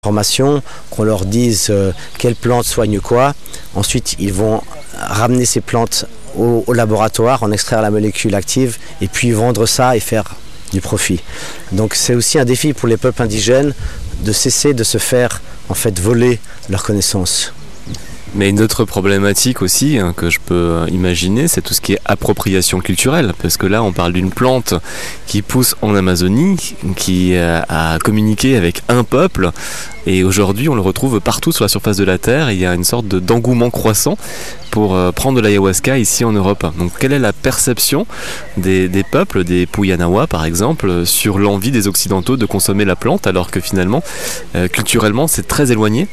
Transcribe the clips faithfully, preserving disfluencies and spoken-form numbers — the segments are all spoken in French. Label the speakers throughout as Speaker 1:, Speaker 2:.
Speaker 1: Formation, qu'on leur dise euh, quelle plante soigne quoi. Ensuite, ils vont ramener ces plantes au, au laboratoire, en extraire la molécule active et puis vendre ça et faire du profit. Donc c'est aussi un défi pour les peuples indigènes de cesser de se faire en fait voler leurs connaissances.
Speaker 2: Mais une autre problématique aussi hein, que je peux imaginer, c'est tout ce qui est appropriation culturelle. Parce que là, on parle d'une plante qui pousse en Amazonie, qui a communiqué avec un peuple. Et aujourd'hui, on le retrouve partout sur la surface de la Terre. Il y a une sorte de, d'engouement croissant pour euh, prendre de l'ayahuasca ici en Europe. Donc, quelle est la perception des, des peuples, des Puyanawa par exemple, sur l'envie des Occidentaux de consommer la plante, alors que finalement, euh, culturellement, c'est très éloigné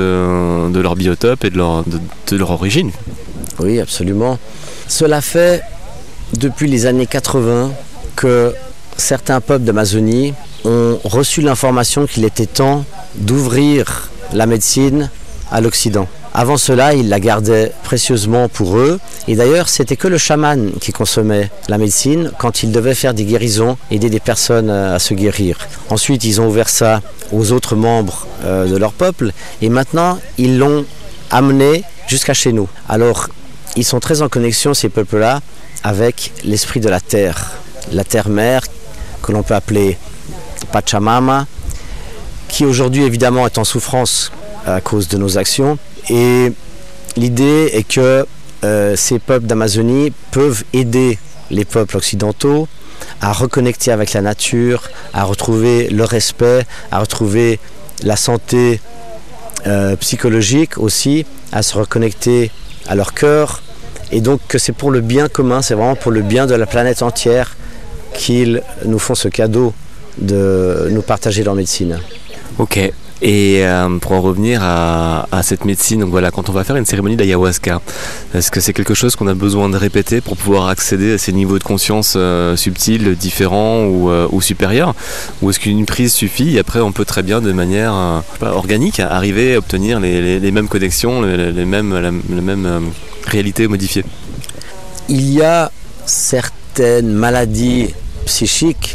Speaker 2: de, de leur biotope et de leur, de, de leur origine.
Speaker 1: Oui, absolument. Cela fait depuis les années quatre-vingts que certains peuples d'Amazonie ont reçu l'information qu'il était temps d'ouvrir la médecine à l'Occident. Avant cela, ils la gardaient précieusement pour eux. Et d'ailleurs, c'était que le chaman qui consommait la médecine quand il devait faire des guérisons, aider des personnes à se guérir. Ensuite, ils ont ouvert ça aux autres membres euh, de leur peuple. Et maintenant, ils l'ont amené jusqu'à chez nous. Alors, ils sont très en connexion, ces peuples-là, avec l'esprit de la terre. La terre-mère, que l'on peut appeler Pachamama, qui aujourd'hui évidemment est en souffrance à cause de nos actions. Et l'idée est que euh, ces peuples d'Amazonie peuvent aider les peuples occidentaux à reconnecter avec la nature, à retrouver le respect, à retrouver la santé euh, psychologique aussi, à se reconnecter à leur cœur. Et donc que c'est pour le bien commun, c'est vraiment pour le bien de la planète entière qu'ils nous font ce cadeau de nous partager leur médecine.
Speaker 2: Ok, et euh, pour en revenir à, à cette médecine, donc voilà, quand on va faire une cérémonie d'ayahuasca, est-ce que c'est quelque chose qu'on a besoin de répéter pour pouvoir accéder à ces niveaux de conscience euh, subtils, différents ou, euh, ou supérieurs? Ou est-ce qu'une prise suffit et après on peut très bien de manière euh, pas, organique arriver à obtenir les, les, les mêmes connexions, les, les mêmes, la, la même euh, réalité modifiée?
Speaker 1: Il y a certaines maladies psychiques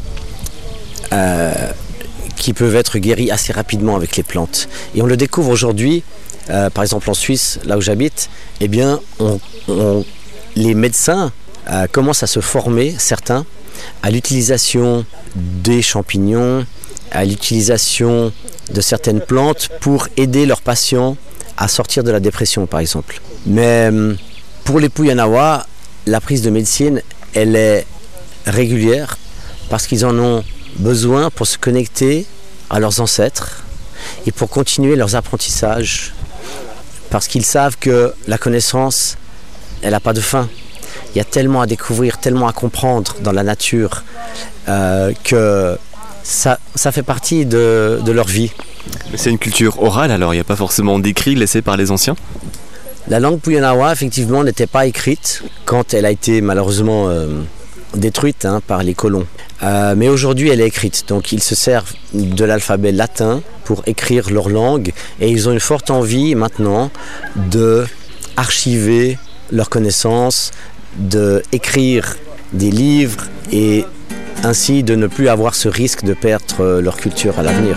Speaker 1: euh, qui peuvent être guéris assez rapidement avec les plantes. Et on le découvre aujourd'hui, euh, par exemple en Suisse, là où j'habite, eh bien, on, on, les médecins euh, commencent à se former, certains, à l'utilisation des champignons, à l'utilisation de certaines plantes pour aider leurs patients à sortir de la dépression, par exemple. Mais pour les Puyanawa, la prise de médecine, elle est régulière parce qu'ils en ont besoin pour se connecter à leurs ancêtres et pour continuer leurs apprentissages parce qu'ils savent que la connaissance, elle n'a pas de fin. Il y a tellement à découvrir, tellement à comprendre dans la nature euh, que ça, ça fait partie de, de leur vie.
Speaker 2: Mais c'est une culture orale alors, il n'y a pas forcément d'écrit laissé par les anciens?
Speaker 1: La langue Puyanawa, effectivement, n'était pas écrite quand elle a été malheureusement euh, détruite hein, par les colons. Euh, mais aujourd'hui, elle est écrite. Donc, ils se servent de l'alphabet latin pour écrire leur langue. Et ils ont une forte envie maintenant de archiver leurs connaissances, d'écrire des livres et ainsi de ne plus avoir ce risque de perdre leur culture à l'avenir.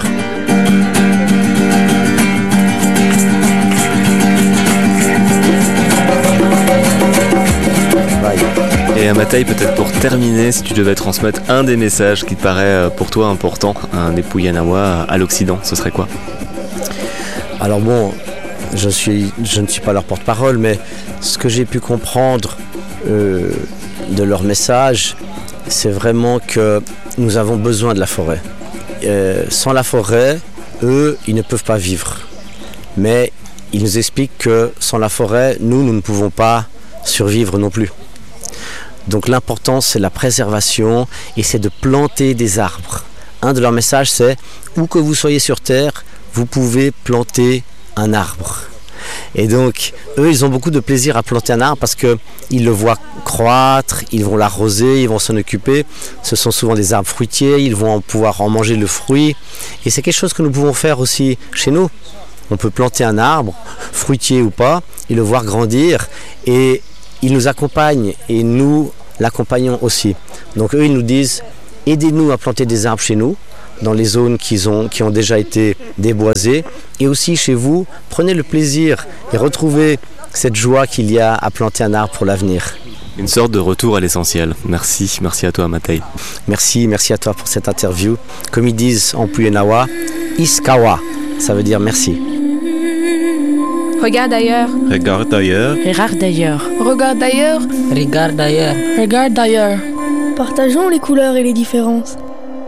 Speaker 2: Et Matei, peut-être pour terminer, si tu devais transmettre un des messages qui te paraît pour toi important, un des Puyanawa à l'Occident, ce serait quoi?
Speaker 1: Alors bon, je, suis, je ne suis pas leur porte-parole, mais ce que j'ai pu comprendre euh, de leur message, c'est vraiment que nous avons besoin de la forêt. Euh, sans la forêt, eux, ils ne peuvent pas vivre. Mais ils nous expliquent que sans la forêt, nous, nous ne pouvons pas survivre non plus. Donc l'important c'est la préservation et c'est de planter des arbres. Un de leurs messages c'est où que vous soyez sur terre, vous pouvez planter un arbre. Et donc eux ils ont beaucoup de plaisir à planter un arbre parce qu'ils le voient croître, ils vont l'arroser, ils vont s'en occuper. Ce sont souvent des arbres fruitiers, ils vont pouvoir en manger le fruit. Et c'est quelque chose que nous pouvons faire aussi chez nous. On peut planter un arbre, fruitier ou pas, et le voir grandir. Et ils nous accompagnent et nous l'accompagnons aussi. Donc eux, ils nous disent, aidez-nous à planter des arbres chez nous dans les zones qui ont, qui ont déjà été déboisées. Et aussi chez vous, prenez le plaisir et retrouvez cette joie qu'il y a à planter un arbre pour l'avenir.
Speaker 2: Une sorte de retour à l'essentiel. Merci, merci à toi Matei.
Speaker 1: Merci, merci à toi pour cette interview. Comme ils disent en Puyenawa, Iskawa, ça veut dire merci.
Speaker 3: Regarde ailleurs.
Speaker 4: Regarde ailleurs.
Speaker 5: Regarde ailleurs.
Speaker 3: Regarde ailleurs.
Speaker 5: Regarde ailleurs.
Speaker 3: Regarde ailleurs.
Speaker 6: Partageons les couleurs et les différences.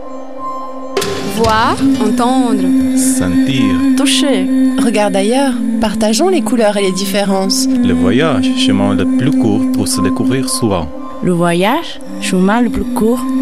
Speaker 3: Voir, entendre,
Speaker 4: Sentir.
Speaker 5: Toucher.
Speaker 7: Regarde ailleurs. Partageons les couleurs et les différences.
Speaker 4: Le voyage, chemin le plus court pour se découvrir soi.
Speaker 5: Le voyage, chemin le plus court